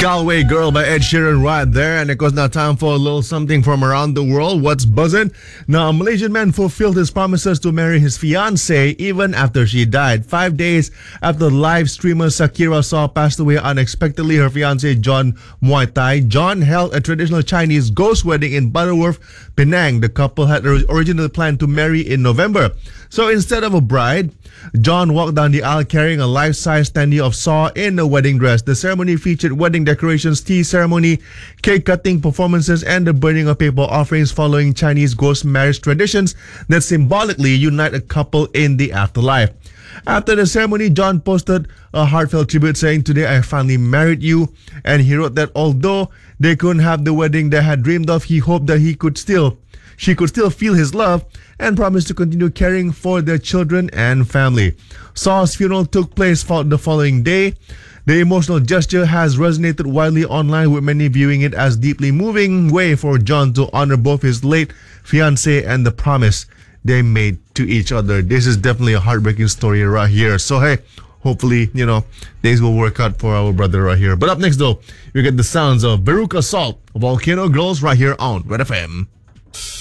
Galway Girl by Ed Sheeran right there. And it was now time for a little something from around the world. What's buzzing? Now, a Malaysian man fulfilled his promises to marry his fiancée even after she died. 5 days after live streamer Sakira Saw passed away unexpectedly, her fiancé John Muay Thai. John held a traditional Chinese ghost wedding in Butterworth, Penang. The couple had originally planned to marry in November. So instead of a bride, John walked down the aisle carrying a life-size standee of Saw in a wedding dress. The ceremony featured wedding decorations, tea ceremony, cake cutting performances, and the burning of paper offerings following Chinese ghost marriage traditions that symbolically unite a couple in the afterlife. After the ceremony, John posted a heartfelt tribute saying, "Today I finally married you." And he wrote that although they couldn't have the wedding they had dreamed of, he hoped that she could still feel his love and promised to continue caring for their children and family. Saw's funeral took place the following day. The emotional gesture has resonated widely online, with many viewing it as deeply moving way for John to honor both his late fiancée and the promise they made to each other. This is definitely a heartbreaking story right here. So hey, hopefully, things will work out for our brother right here. But up next though, you get the sounds of Veruca Salt, Volcano Girls right here on Red FM.